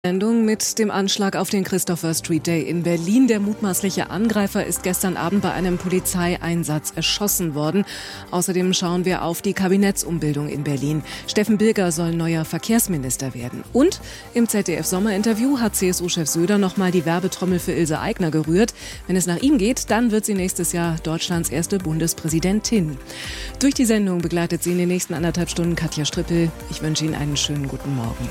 Sendung mit dem Anschlag auf den Christopher Street Day in Berlin. Der mutmaßliche Angreifer ist gestern Abend bei einem Polizeieinsatz erschossen worden. Außerdem schauen wir auf die Kabinettsumbildung in Berlin. Steffen Bilger soll neuer Verkehrsminister werden. Und im ZDF-Sommerinterview hat CSU-Chef Söder nochmal die Werbetrommel für Ilse Aigner gerührt. Wenn es nach ihm geht, dann wird sie nächstes Jahr Deutschlands erste Bundespräsidentin. Durch die Sendung begleitet sie in den nächsten 1,5 Stunden Katja Strippel. Ich wünsche Ihnen einen schönen guten Morgen.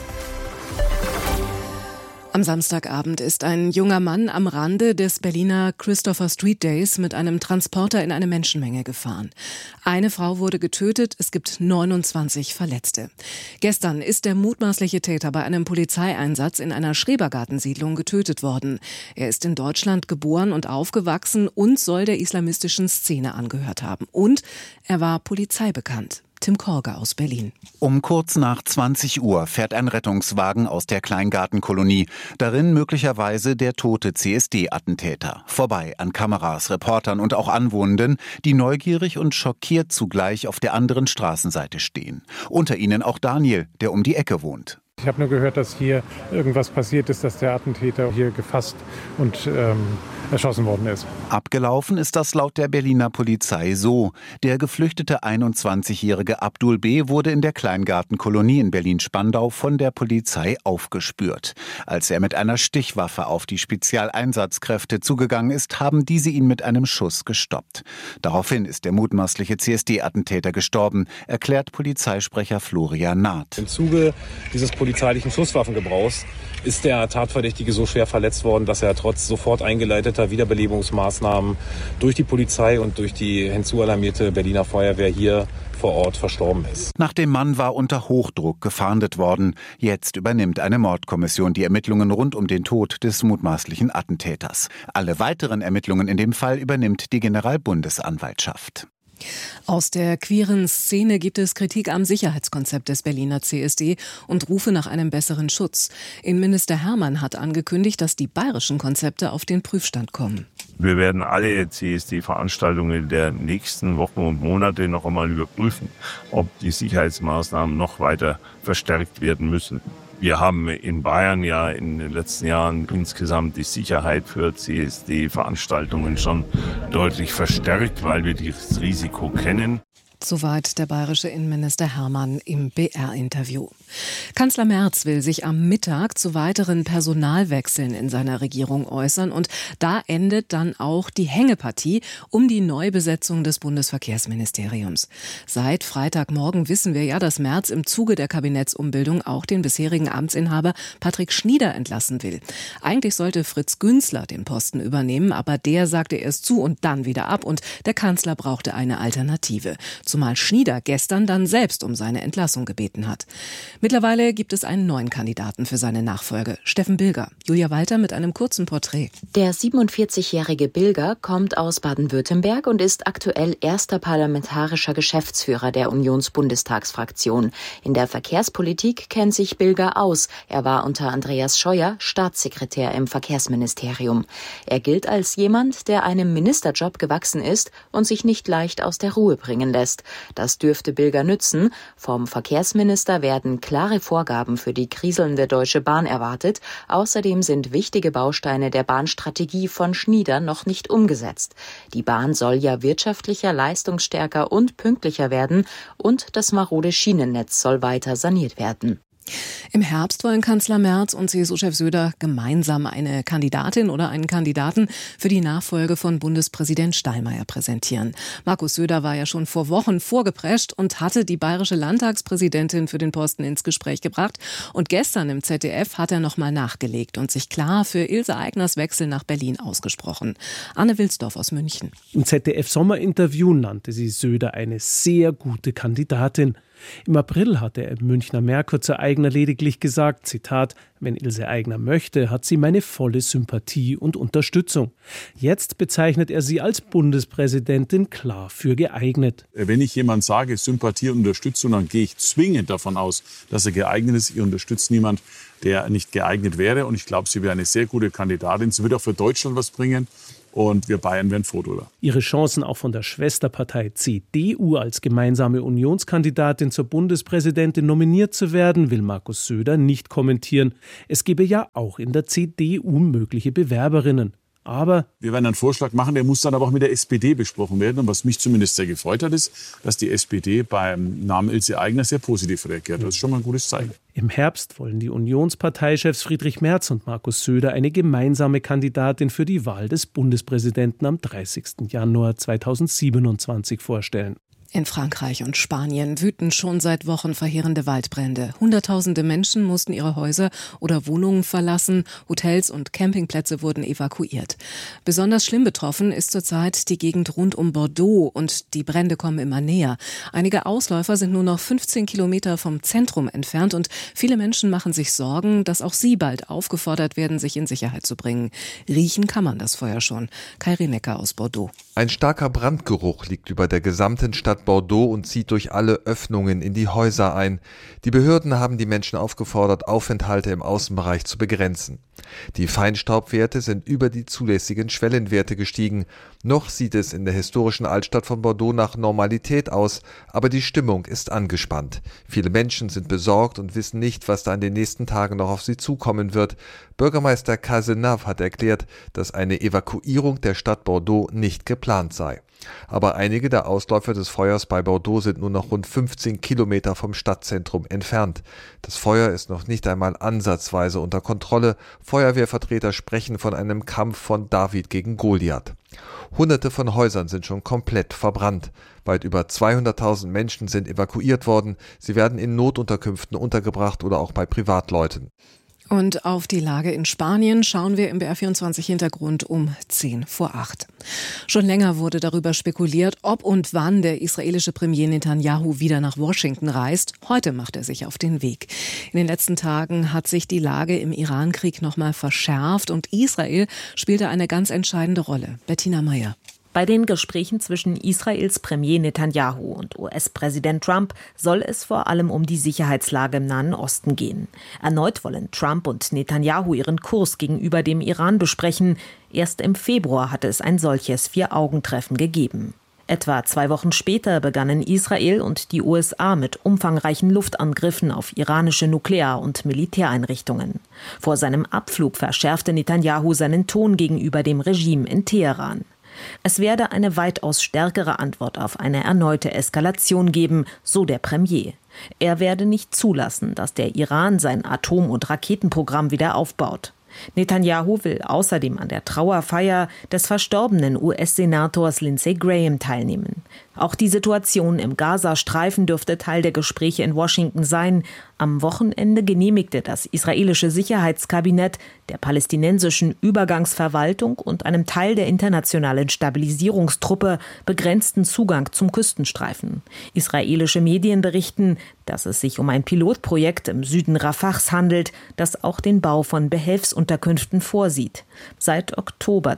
Am Samstagabend ist ein junger Mann am Rande des Berliner Christopher Street Days mit einem Transporter in eine Menschenmenge gefahren. Eine Frau wurde getötet, es gibt 29 Verletzte. Gestern ist der mutmaßliche Täter bei einem Polizeieinsatz in einer Schrebergartensiedlung getötet worden. Er ist in Deutschland geboren und aufgewachsen und soll der islamistischen Szene angehört haben. Und er war polizeibekannt. Tim Korger aus Berlin. Um kurz nach 20 Uhr fährt ein Rettungswagen aus der Kleingartenkolonie. Darin möglicherweise der tote CSD-Attentäter. Vorbei an Kameras, Reportern und auch Anwohnenden, die neugierig und schockiert zugleich auf der anderen Straßenseite stehen. Unter ihnen auch Daniel, der um die Ecke wohnt. Ich habe nur gehört, dass hier irgendwas passiert ist, dass der Attentäter hier gefasst und erschossen worden ist. Abgelaufen ist das laut der Berliner Polizei so. Der geflüchtete 21-jährige Abdul B. wurde in der Kleingartenkolonie in Berlin-Spandau von der Polizei aufgespürt. Als er mit einer Stichwaffe auf die Spezialeinsatzkräfte zugegangen ist, haben diese ihn mit einem Schuss gestoppt. Daraufhin ist der mutmaßliche CSD-Attentäter gestorben, erklärt Polizeisprecher Florian Naht. Im Zuge dieses polizeilichen Schusswaffengebrauchs ist der Tatverdächtige so schwer verletzt worden, dass er trotz sofort eingeleiteter Wiederbelebungsmaßnahmen durch die Polizei und durch die hinzualarmierte Berliner Feuerwehr hier vor Ort verstorben ist. Nach dem Mann war unter Hochdruck gefahndet worden. Jetzt übernimmt eine Mordkommission die Ermittlungen rund um den Tod des mutmaßlichen Attentäters. Alle weiteren Ermittlungen in dem Fall übernimmt die Generalbundesanwaltschaft. Aus der queeren Szene gibt es Kritik am Sicherheitskonzept des Berliner CSD und Rufe nach einem besseren Schutz. Innenminister Hermann hat angekündigt, dass die bayerischen Konzepte auf den Prüfstand kommen. Wir werden alle CSD-Veranstaltungen der nächsten Wochen und Monate noch einmal überprüfen, ob die Sicherheitsmaßnahmen noch weiter verstärkt werden müssen. Wir haben in Bayern ja in den letzten Jahren insgesamt die Sicherheit für CSD-Veranstaltungen schon deutlich verstärkt, weil wir das Risiko kennen. Soweit der bayerische Innenminister Hermann im BR-Interview. Kanzler Merz will sich am Mittag zu weiteren Personalwechseln in seiner Regierung äußern. Und da endet dann auch die Hängepartie um die Neubesetzung des Bundesverkehrsministeriums. Seit Freitagmorgen wissen wir ja, dass Merz im Zuge der Kabinettsumbildung auch den bisherigen Amtsinhaber Patrick Schnieder entlassen will. Eigentlich sollte Fritz Günzler den Posten übernehmen, aber der sagte erst zu und dann wieder ab. Und der Kanzler brauchte eine Alternative. Zumal Schnieder gestern dann selbst um seine Entlassung gebeten hat. Mittlerweile gibt es einen neuen Kandidaten für seine Nachfolge, Steffen Bilger. Julia Walter mit einem kurzen Porträt. Der 47-jährige Bilger kommt aus Baden-Württemberg und ist aktuell erster parlamentarischer Geschäftsführer der Unionsbundestagsfraktion. In der Verkehrspolitik kennt sich Bilger aus. Er war unter Andreas Scheuer Staatssekretär im Verkehrsministerium. Er gilt als jemand, der einem Ministerjob gewachsen ist und sich nicht leicht aus der Ruhe bringen lässt. Das dürfte Bilger nützen. Vom Verkehrsminister werden klare Vorgaben für die kriselnde Deutsche Bahn erwartet. Außerdem sind wichtige Bausteine der Bahnstrategie von Schnieder noch nicht umgesetzt. Die Bahn soll ja wirtschaftlicher, leistungsstärker und pünktlicher werden und das marode Schienennetz soll weiter saniert werden. Im Herbst wollen Kanzler Merz und CSU-Chef Söder gemeinsam eine Kandidatin oder einen Kandidaten für die Nachfolge von Bundespräsident Steinmeier präsentieren. Markus Söder war ja schon vor Wochen vorgeprescht und hatte die bayerische Landtagspräsidentin für den Posten ins Gespräch gebracht. Und gestern im ZDF hat er nochmal nachgelegt und sich klar für Ilse Aigners Wechsel nach Berlin ausgesprochen. Anne Wilsdorf aus München. Im ZDF-Sommerinterview nannte sie Söder eine sehr gute Kandidatin. Im April hatte er im Münchner Merkur zu Aigner lediglich gesagt, Zitat, wenn Ilse Aigner möchte, hat sie meine volle Sympathie und Unterstützung. Jetzt bezeichnet er sie als Bundespräsidentin klar für geeignet. Wenn ich jemand sage, Sympathie und Unterstützung, dann gehe ich zwingend davon aus, dass er geeignet ist. Ich unterstütze niemand, der nicht geeignet wäre. Und ich glaube, sie wäre eine sehr gute Kandidatin. Sie wird auch für Deutschland was bringen. Und wir Bayern wären froh drüber. Ihre Chancen auch von der Schwesterpartei CDU als gemeinsame Unionskandidatin zur Bundespräsidentin nominiert zu werden, will Markus Söder nicht kommentieren. Es gebe ja auch in der CDU mögliche Bewerberinnen. Aber wir werden einen Vorschlag machen, der muss dann aber auch mit der SPD besprochen werden. Und was mich zumindest sehr gefreut hat, ist, dass die SPD beim Namen Ilse Aigner sehr positiv reagiert. Das ist schon mal ein gutes Zeichen. Im Herbst wollen die Unionsparteichefs Friedrich Merz und Markus Söder eine gemeinsame Kandidatin für die Wahl des Bundespräsidenten am 30. Januar 2027 vorstellen. In Frankreich und Spanien wüten schon seit Wochen verheerende Waldbrände. Hunderttausende Menschen mussten ihre Häuser oder Wohnungen verlassen. Hotels und Campingplätze wurden evakuiert. Besonders schlimm betroffen ist zurzeit die Gegend rund um Bordeaux und die Brände kommen immer näher. Einige Ausläufer sind nur noch 15 Kilometer vom Zentrum entfernt und viele Menschen machen sich Sorgen, dass auch sie bald aufgefordert werden, sich in Sicherheit zu bringen. Riechen kann man das Feuer schon. Kai Rinecker aus Bordeaux. Ein starker Brandgeruch liegt über der gesamten Stadt Bordeaux und zieht durch alle Öffnungen in die Häuser ein. Die Behörden haben die Menschen aufgefordert, Aufenthalte im Außenbereich zu begrenzen. Die Feinstaubwerte sind über die zulässigen Schwellenwerte gestiegen. Noch sieht es in der historischen Altstadt von Bordeaux nach Normalität aus, aber die Stimmung ist angespannt. Viele Menschen sind besorgt und wissen nicht, was da in den nächsten Tagen noch auf sie zukommen wird. Bürgermeister Cazenave hat erklärt, dass eine Evakuierung der Stadt Bordeaux nicht geplant sei. Aber einige der Ausläufer des Feuers bei Bordeaux sind nur noch rund 15 Kilometer vom Stadtzentrum entfernt. Das Feuer ist noch nicht einmal ansatzweise unter Kontrolle. Feuerwehrvertreter sprechen von einem Kampf von David gegen Goliath. Hunderte von Häusern sind schon komplett verbrannt. Weit über 200.000 Menschen sind evakuiert worden. Sie werden in Notunterkünften untergebracht oder auch bei Privatleuten. Und auf die Lage in Spanien schauen wir im BR24-Hintergrund um 7:10. Schon länger wurde darüber spekuliert, ob und wann der israelische Premier Netanyahu wieder nach Washington reist. Heute macht er sich auf den Weg. In den letzten Tagen hat sich die Lage im Iran-Krieg nochmal verschärft und Israel spielte eine ganz entscheidende Rolle. Bettina Meyer. Bei den Gesprächen zwischen Israels Premier Netanyahu und US-Präsident Trump soll es vor allem um die Sicherheitslage im Nahen Osten gehen. Erneut wollen Trump und Netanyahu ihren Kurs gegenüber dem Iran besprechen. Erst im Februar hatte es ein solches Vier-Augen-Treffen gegeben. Etwa 2 Wochen später begannen Israel und die USA mit umfangreichen Luftangriffen auf iranische Nuklear- und Militäreinrichtungen. Vor seinem Abflug verschärfte Netanyahu seinen Ton gegenüber dem Regime in Teheran. Es werde eine weitaus stärkere Antwort auf eine erneute Eskalation geben, so der Premier. Er werde nicht zulassen, dass der Iran sein Atom- und Raketenprogramm wieder aufbaut. Netanyahu will außerdem an der Trauerfeier des verstorbenen US-Senators Lindsey Graham teilnehmen. Auch die Situation im Gazastreifen dürfte Teil der Gespräche in Washington sein. Am Wochenende genehmigte das israelische Sicherheitskabinett der palästinensischen Übergangsverwaltung und einem Teil der internationalen Stabilisierungstruppe begrenzten Zugang zum Küstenstreifen. Israelische Medien berichten, dass es sich um ein Pilotprojekt im Süden Rafahs handelt, das auch den Bau von Behelfsunterkünften vorsieht. Seit Oktober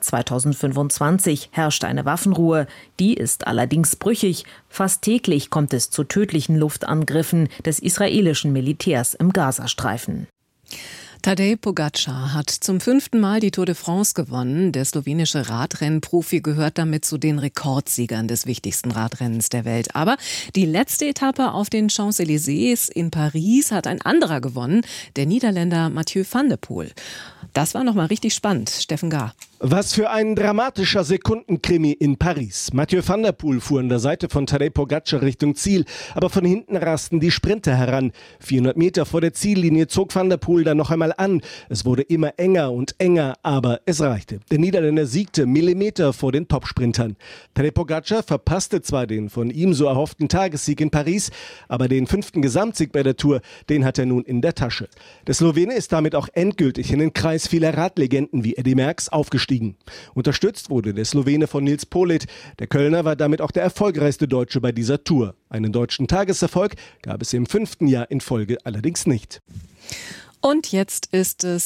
2025 herrscht eine Waffenruhe, die ist allerdings brüchig. Fast täglich kommt es zu tödlichen Luftangriffen des israelischen Militärs im Gazastreifen. Tadej Pogačar hat zum 5. Mal die Tour de France gewonnen. Der slowenische Radrennprofi gehört damit zu den Rekordsiegern des wichtigsten Radrennens der Welt. Aber die letzte Etappe auf den Champs-Élysées in Paris hat ein anderer gewonnen, der Niederländer Mathieu van der Poel. Das war nochmal richtig spannend. Steffen Gahr. Was für ein dramatischer Sekundenkrimi in Paris. Mathieu van der Poel fuhr an der Seite von Tadej Pogačar Richtung Ziel, aber von hinten rasten die Sprinter heran. 400 Meter vor der Ziellinie zog van der Poel dann noch einmal an. Es wurde immer enger und enger, aber es reichte. Der Niederländer siegte Millimeter vor den Topsprintern. Tadej Pogačar verpasste zwar den von ihm so erhofften Tagessieg in Paris, aber den 5. Gesamtsieg bei der Tour, den hat er nun in der Tasche. Der Slowene ist damit auch endgültig in den Kreis vieler Radlegenden wie Eddy Merckx aufgestiegen. Unterstützt wurde der Slowene von Nils Politt. Der Kölner war damit auch der erfolgreichste Deutsche bei dieser Tour. Einen deutschen Tageserfolg gab es im 5. Jahr in Folge allerdings nicht. Und jetzt ist es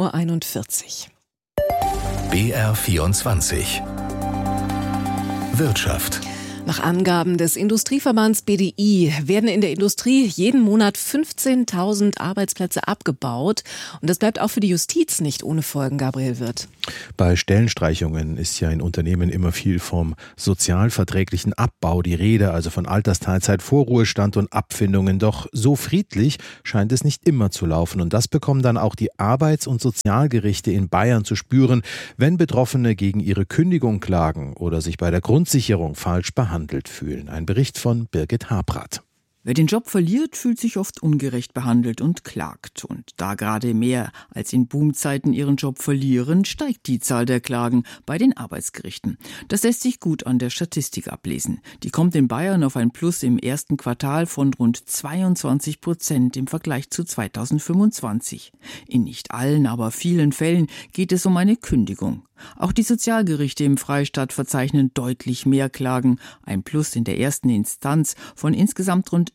7:41 Uhr. BR24 Wirtschaft. Nach Angaben des Industrieverbands BDI werden in der Industrie jeden Monat 15.000 Arbeitsplätze abgebaut. Und das bleibt auch für die Justiz nicht ohne Folgen, Gabriel Wirth. Bei Stellenstreichungen ist ja in Unternehmen immer viel vom sozialverträglichen Abbau die Rede, also von Altersteilzeit, Vorruhestand und Abfindungen. Doch so friedlich scheint es nicht immer zu laufen. Und das bekommen dann auch die Arbeits- und Sozialgerichte in Bayern zu spüren, wenn Betroffene gegen ihre Kündigung klagen oder sich bei der Grundsicherung falsch behandelt fühlen. Ein Bericht von Birgit Habrath. Wer den Job verliert, fühlt sich oft ungerecht behandelt und klagt. Und da gerade mehr als in Boomzeiten ihren Job verlieren, steigt die Zahl der Klagen bei den Arbeitsgerichten. Das lässt sich gut an der Statistik ablesen. Die kommt in Bayern auf ein Plus im ersten Quartal von rund 22% im Vergleich zu 2025. In nicht allen, aber vielen Fällen geht es um eine Kündigung. Auch die Sozialgerichte im Freistaat verzeichnen deutlich mehr Klagen, ein Plus in der ersten Instanz von insgesamt rund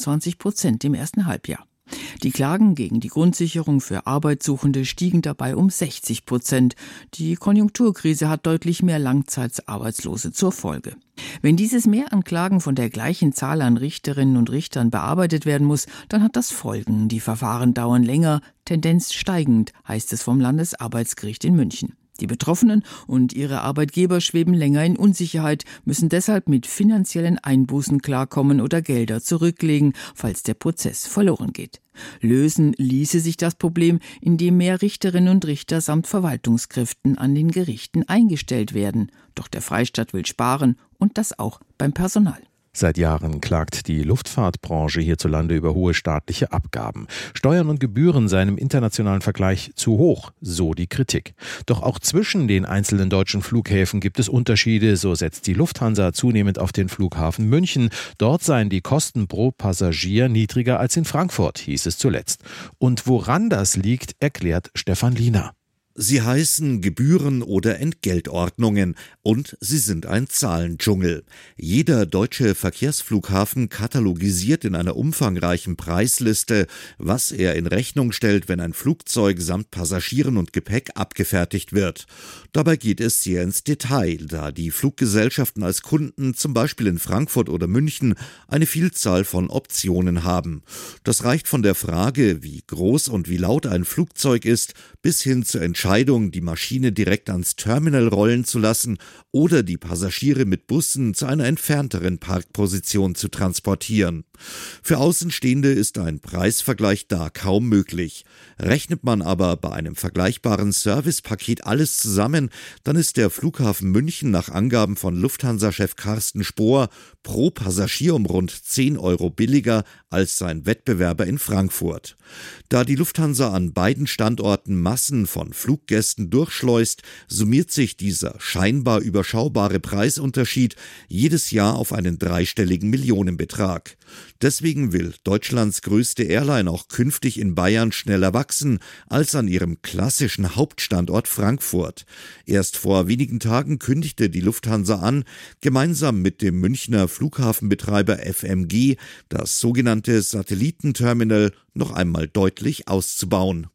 26% im ersten Halbjahr. Die Klagen gegen die Grundsicherung für Arbeitssuchende stiegen dabei um 60%. Die Konjunkturkrise hat deutlich mehr Langzeitarbeitslose zur Folge. Wenn dieses Mehr an Klagen von der gleichen Zahl an Richterinnen und Richtern bearbeitet werden muss, dann hat das Folgen. Die Verfahren dauern länger, Tendenz steigend, heißt es vom Landesarbeitsgericht in München. Die Betroffenen und ihre Arbeitgeber schweben länger in Unsicherheit, müssen deshalb mit finanziellen Einbußen klarkommen oder Gelder zurücklegen, falls der Prozess verloren geht. Lösen ließe sich das Problem, indem mehr Richterinnen und Richter samt Verwaltungskräften an den Gerichten eingestellt werden. Doch der Freistaat will sparen und das auch beim Personal. Seit Jahren klagt die Luftfahrtbranche hierzulande über hohe staatliche Abgaben. Steuern und Gebühren seien im internationalen Vergleich zu hoch, so die Kritik. Doch auch zwischen den einzelnen deutschen Flughäfen gibt es Unterschiede, so setzt die Lufthansa zunehmend auf den Flughafen München. Dort seien die Kosten pro Passagier niedriger als in Frankfurt, hieß es zuletzt. Und woran das liegt, erklärt Stefan Liener. Sie heißen Gebühren oder Entgeltordnungen und sie sind ein Zahlendschungel. Jeder deutsche Verkehrsflughafen katalogisiert in einer umfangreichen Preisliste, was er in Rechnung stellt, wenn ein Flugzeug samt Passagieren und Gepäck abgefertigt wird. Dabei geht es sehr ins Detail, da die Fluggesellschaften als Kunden zum Beispiel in Frankfurt oder München eine Vielzahl von Optionen haben. Das reicht von der Frage, wie groß und wie laut ein Flugzeug ist, bis hin zur Entscheidung, die Maschine direkt ans Terminal rollen zu lassen oder die Passagiere mit Bussen zu einer entfernteren Parkposition zu transportieren. Für Außenstehende ist ein Preisvergleich da kaum möglich. Rechnet man aber bei einem vergleichbaren Servicepaket alles zusammen, dann ist der Flughafen München nach Angaben von Lufthansa-Chef Carsten Spohr pro Passagier um rund 10 € billiger als sein Wettbewerber in Frankfurt. Da die Lufthansa an beiden Standorten Massen von Fluggästen durchschleust, summiert sich dieser scheinbar überschaubare Preisunterschied jedes Jahr auf einen dreistelligen Millionenbetrag. Deswegen will Deutschlands größte Airline auch künftig in Bayern schneller wachsen als an ihrem klassischen Hauptstandort Frankfurt. Erst vor wenigen Tagen kündigte die Lufthansa an, gemeinsam mit dem Münchner Flughafenbetreiber FMG das sogenannte Satellitenterminal noch einmal deutlich auszubauen.